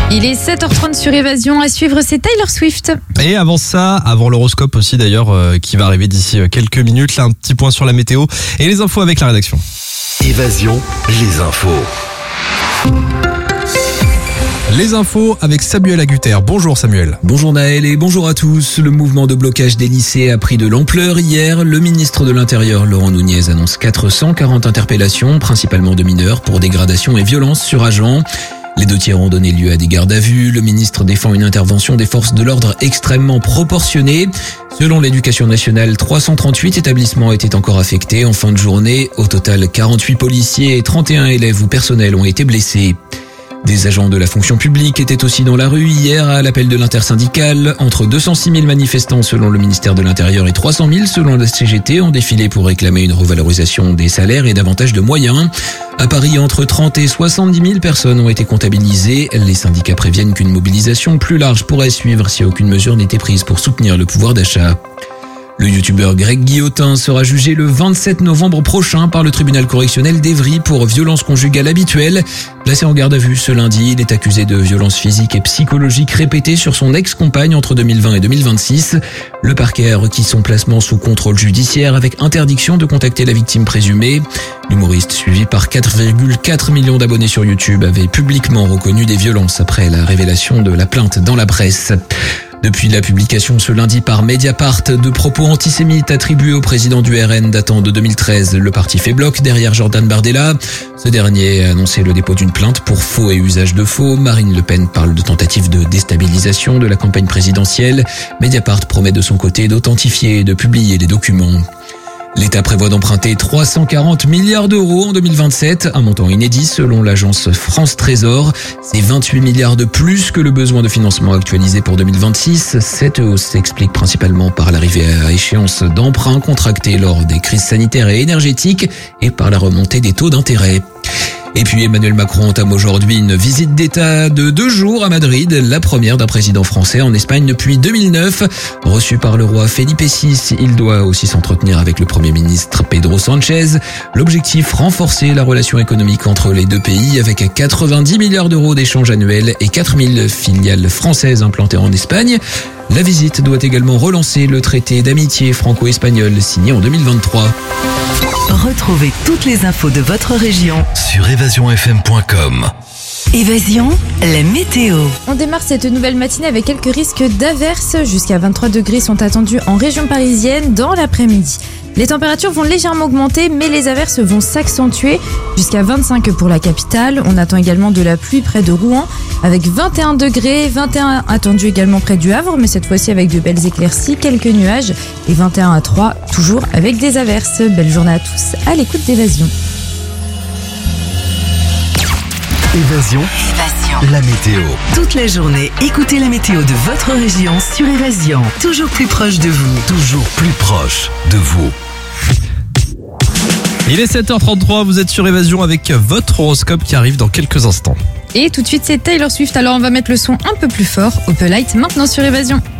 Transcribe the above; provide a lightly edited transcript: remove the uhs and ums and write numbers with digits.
Il est 7h30 sur Évasion. À suivre, c'est Taylor Swift. Et avant ça, avant l'horoscope aussi d'ailleurs, qui va arriver d'ici quelques minutes. Là, un petit point sur la météo et les infos avec la rédaction. Évasion, les infos. Les infos avec Samuel Agutter. Bonjour Samuel. Bonjour Naël et bonjour à tous. Le mouvement de blocage des lycées a pris de l'ampleur hier. Le ministre de l'Intérieur, Laurent Nunez, annonce 440 interpellations, principalement de mineurs, pour dégradation et violence sur agents. Les 2 tiers ont donné lieu à des gardes à vue. Le ministre défend une intervention des forces de l'ordre extrêmement proportionnée. Selon l'Éducation nationale, 338 établissements étaient encore affectés en fin de journée. Au total, 48 policiers et 31 élèves ou personnels ont été blessés. Des agents de la fonction publique étaient aussi dans la rue hier à l'appel de l'intersyndicale. Entre 206 000 manifestants selon le ministère de l'Intérieur et 300 000 selon la CGT ont défilé pour réclamer une revalorisation des salaires et davantage de moyens. À Paris, entre 30 et 70 000 personnes ont été comptabilisées. Les syndicats préviennent qu'une mobilisation plus large pourrait suivre si aucune mesure n'était prise pour soutenir le pouvoir d'achat. Le youtubeur Greg Guillotin sera jugé le 27 novembre prochain par le tribunal correctionnel d'Évry pour violence conjugale habituelle. Placé en garde à vue ce lundi, il est accusé de violences physiques et psychologiques répétées sur son ex-compagne entre 2020 et 2026. Le parquet a requis son placement sous contrôle judiciaire avec interdiction de contacter la victime présumée. L'humoriste, suivi par 4,4 millions d'abonnés sur YouTube, avait publiquement reconnu des violences après la révélation de la plainte dans la presse. Depuis la publication ce lundi par Mediapart de propos antisémites attribués au président du RN datant de 2013, le parti fait bloc derrière Jordan Bardella. Ce dernier a annoncé le dépôt d'une plainte pour faux et usage de faux. Marine Le Pen parle de tentative de déstabilisation de la campagne présidentielle. Mediapart promet de son côté d'authentifier et de publier les documents. L'État prévoit d'emprunter 340 milliards d'euros en 2027, un montant inédit selon l'agence France Trésor. C'est 28 milliards de plus que le besoin de financement actualisé pour 2026. Cette hausse s'explique principalement par l'arrivée à échéance d'emprunts contractés lors des crises sanitaires et énergétiques et par la remontée des taux d'intérêt. Et puis Emmanuel Macron entame aujourd'hui une visite d'État de 2 jours à Madrid, la première d'un président français en Espagne depuis 2009. Reçu par le roi Felipe VI, il doit aussi s'entretenir avec le Premier ministre Pedro Sánchez. L'objectif, renforcer la relation économique entre les 2 pays avec 90 milliards d'euros d'échanges annuels et 4000 filiales françaises implantées en Espagne. La visite doit également relancer le traité d'amitié franco-espagnol signé en 2023. Retrouvez toutes les infos de votre région Sur évasionfm.com. Évasion, la météo. On démarre cette nouvelle matinée avec quelques risques d'averses. Jusqu'à 23 degrés sont attendus en région parisienne dans l'après-midi. Les températures vont légèrement augmenter, mais les averses vont s'accentuer. Jusqu'à 25 pour la capitale. On attend également de la pluie près de Rouen, avec 21 degrés, 21 attendus également près du Havre, mais cette fois-ci avec de belles éclaircies, quelques nuages, et 21 à 3, toujours avec des averses. Belle journée à tous, à l'écoute d'Évasion. Évasion, la météo. Toute la journée, écoutez la météo de votre région sur Évasion. Toujours plus proche de vous. Toujours plus proche de vous. Il est 7h33, vous êtes sur Évasion avec votre horoscope qui arrive dans quelques instants. Et tout de suite, c'est Taylor Swift. Alors on va mettre le son un peu plus fort. Opelite maintenant sur Évasion.